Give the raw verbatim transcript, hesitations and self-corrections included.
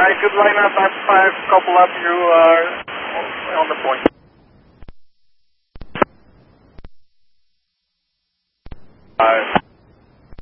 Alright, good line up, I'm five, couple up, you are on the point. Five.